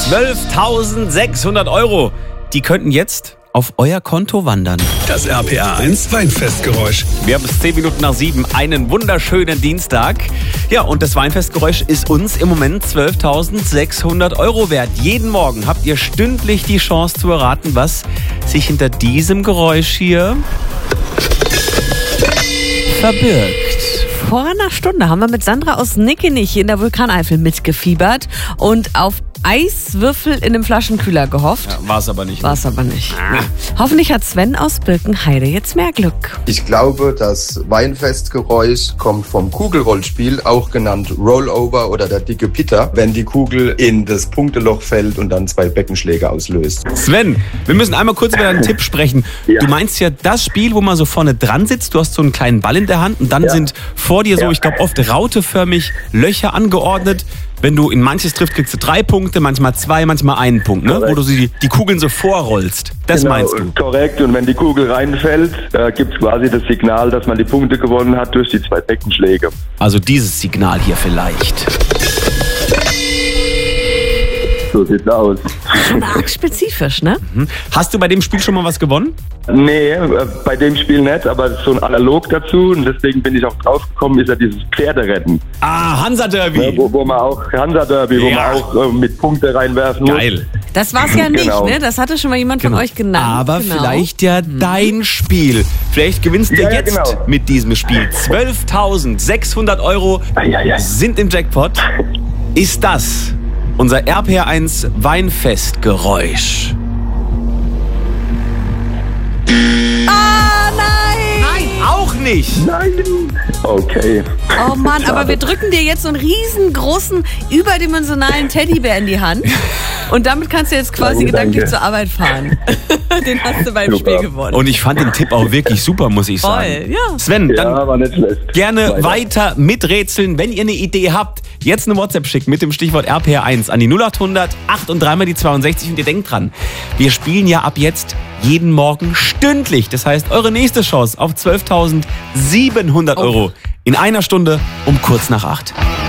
12.600 Euro. Die könnten jetzt auf euer Konto wandern. Das RPR 1 Weinfestgeräusch. Wir haben es 7:10, einen wunderschönen Dienstag. Ja, und das Weinfestgeräusch ist uns im Moment 12.600 Euro wert. Jeden Morgen habt ihr stündlich die Chance zu erraten, was sich hinter diesem Geräusch hier verbirgt. Vor einer Stunde haben wir mit Sandra aus Nickenich in der Vulkaneifel mitgefiebert und auf Eiswürfel in einem Flaschenkühler gehofft. Ja, war es aber nicht. War es aber nicht. Hoffentlich hat Sven aus Birkenheide jetzt mehr Glück. Ich glaube, das Weinfestgeräusch kommt vom Kugelrollspiel, auch genannt Rollover oder der dicke Pitter, wenn die Kugel in das Punkteloch fällt und dann 2 Beckenschläge auslöst. Sven, wir müssen einmal kurz über deinen Tipp sprechen. Ja. Du meinst ja das Spiel, wo man so vorne dran sitzt, du hast so einen kleinen Ball in der Hand und dann sind vor dir so, ich glaube, oft rauteförmig Löcher angeordnet. Wenn du in manches triffst, kriegst du 3 Punkte, manchmal 2, manchmal 1 Punkt, ne? Wo du die Kugeln so vorrollst. Das meinst du? Korrekt. Und wenn die Kugel reinfällt, gibt es quasi das Signal, dass man die Punkte gewonnen hat durch die 2 Beckenschläge. Also dieses Signal hier vielleicht. So sieht's aus. Schon arg spezifisch, ne? Hast du bei dem Spiel schon mal was gewonnen? Nee, bei dem Spiel nicht, aber so ein Analog dazu und deswegen bin ich auch drauf gekommen, ist ja dieses Pferderennen. Ah, Hansa-Derby. Wo man auch, Hansa-Derby, wo man auch mit Punkte reinwerfen muss. Geil. Das war's ja nicht, ne? Das hatte schon mal jemand von euch genannt. Aber vielleicht ja dein Spiel. Vielleicht gewinnst du jetzt mit diesem Spiel. 12.600 Euro sind im Jackpot. Ist das unser RPR 1 Weinfestgeräusch? Ah, nein! Nein, auch nicht! Nein! Okay. Oh Mann, aber wir drücken dir jetzt so einen riesengroßen, überdimensionalen Teddybär in die Hand. Und damit kannst du jetzt quasi gedanklich zur Arbeit fahren. Den hast du beim Spiel gewonnen. Und ich fand den Tipp auch wirklich super, muss ich sagen. Voll, ja. Sven, dann war nicht schlecht. gerne weiter miträtseln. Wenn ihr eine Idee habt, jetzt eine WhatsApp schicken mit dem Stichwort RPR1 an die 0800 8 und 3 mal die 62. Und ihr denkt dran, wir spielen ja ab jetzt jeden Morgen stündlich. Das heißt, eure nächste Chance auf 12.700 Euro in einer Stunde um kurz nach 8.